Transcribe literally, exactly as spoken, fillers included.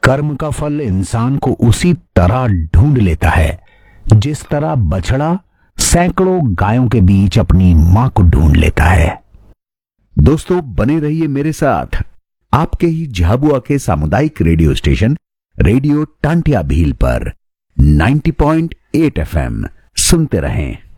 कर्म का फल इंसान को उसी तरह ढूंढ लेता है जिस तरह बछड़ा सैकड़ों गायों के बीच अपनी मां को ढूंढ लेता है। दोस्तों बने रहिए मेरे साथ आपके ही झाबुआ के सामुदायिक radio station radio Tantia Bhil पर नब्बे पॉइंट आठ एफएम सुनते रहें।